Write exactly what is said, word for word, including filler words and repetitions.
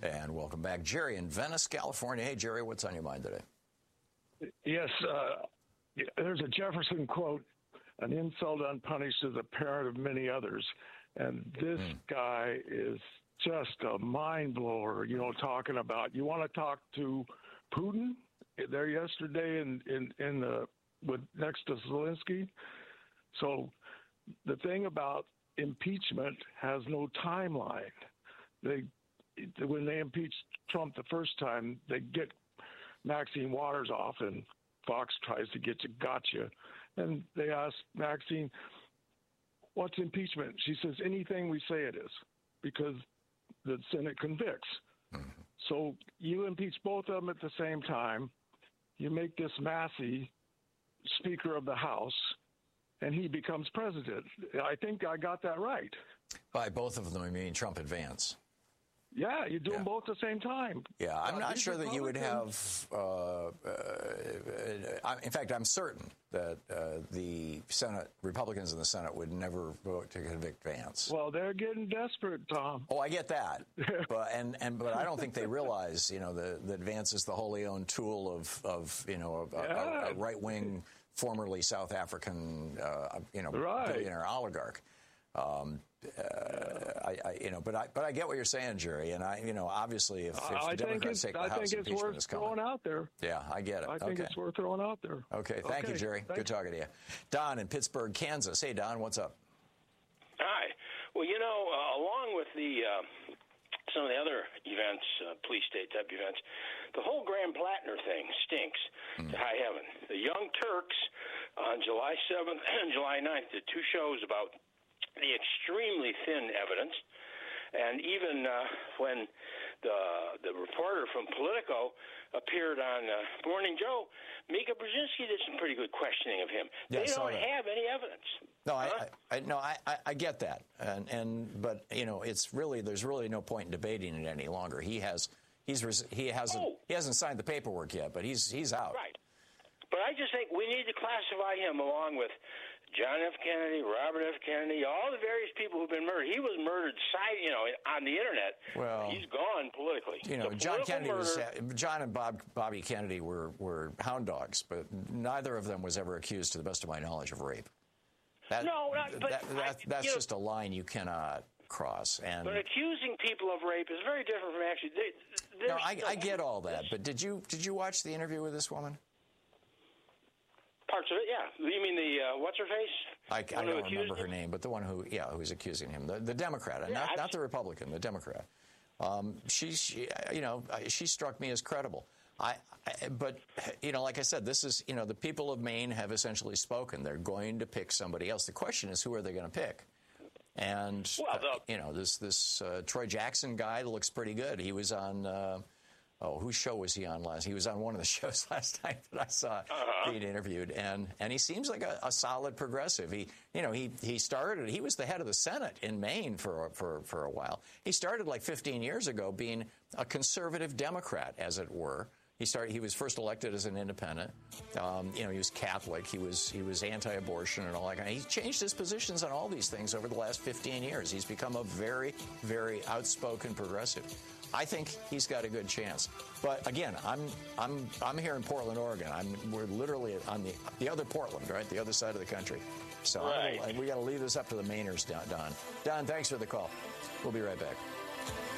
And welcome back, Jerry in Venice, California. Hey, Jerry, what's on your mind today? Yes, uh, there's a Jefferson quote, an insult unpunished is a parent of many others. And this mm. guy is just a mind blower, you know, talking about, you want to talk to Putin there yesterday in, in, in the, with next to Zelensky. So the thing about impeachment has no timeline. They, when they impeached Trump the first time, they get Maxine Waters off, and Fox tries to get to gotcha. And they ask Maxine, what's impeachment? She says, anything we say it is, because the Senate convicts. Mm-hmm. So you impeach both of them at the same time. You make this Massey Speaker of the House, and he becomes president. I think I got that right. By both of them, I mean Trump and Vance. Yeah, you do yeah. them both at the same time. Yeah, I'm uh, not sure that you would have. Uh, uh, in fact, I'm certain that uh, the Senate Republicans in the Senate would never vote to convict Vance. Well, they're getting desperate, Tom. Oh, I get that, but and, and but I don't think they realize, you know, the, that Vance is the wholly owned tool of of you know a, yeah. a, a right wing, formerly South African, uh, you know, right. billionaire oligarch. Um, uh, I, I, you know, but I, but I get what you're saying, Jerry, and I, you know, obviously, if, if I the Democrats take the I House, think it's impeachment worth is coming. throwing out there. Yeah, I get it. I think okay. it's worth throwing out there. Okay, thank okay. you, Jerry. Thank Good talking to you. Don in Pittsburgh, Kansas. Hey, Don, what's up? Hi. Well, you know, uh, along with the uh, some of the other events, uh, police state type events, the whole Graham Plattner thing stinks mm. to high heaven. The Young Turks on July seventh and July ninth did two shows about the extremely thin evidence, and even uh, when the the reporter from Politico appeared on uh, Morning Joe, Mika Brzezinski did some pretty good questioning of him. Yeah, they don't that. have any evidence. No, huh? I, I no, I, I get that, and and but you know, it's really there's really no point in debating it any longer. He has he's he hasn't oh. he hasn't signed the paperwork yet, but he's he's out. Right. But I just think we need to classify him along with John F. Kennedy, Robert F. Kennedy, all the various people who've been murdered. He was murdered, you know, on the internet. Well, he's gone politically. You know, the John Kennedy murder, was John and Bob Bobby Kennedy were were hound dogs, but neither of them was ever accused, to the best of my knowledge, of rape. That, no, not, but that, that, that's I, just know, a line you cannot cross. And but accusing people of rape is very different from actually. They, no, I, I get all that, but did you did you watch the interview with this woman? Parts of it, yeah. You mean the, uh, what's her face? I, I don't remember her name, but the one who, yeah, who's accusing him, the, the Democrat, yeah, not, not the Republican, the Democrat. Um, she, she, you know, she struck me as credible. I, I, but, you know, like I said, this is, you know, the people of Maine have essentially spoken. They're going to pick somebody else. The question is, who are they going to pick? And, well, the, uh, you know, this, this uh, Troy Jackson guy looks pretty good. He was on... Uh, Oh, whose show was he on last? He was on one of the shows last night that I saw uh-huh. being interviewed, and and he seems like a, a solid progressive. He, you know, he he started. He was the head of the Senate in Maine for for for a while. He started like fifteen years ago being a conservative Democrat, as it were. He started. He was first elected as an independent. Um, you know, he was Catholic. He was he was anti-abortion and all that kind of. He's changed his positions on all these things over the last fifteen years. He's become a very, very outspoken progressive. I think he's got a good chance. But again, I'm I'm I'm here in Portland, Oregon. I'm we're literally on the the other Portland, right, the other side of the country. So right. gonna, we got to leave this up to the Mainers, Don. Don, thanks for the call. We'll be right back.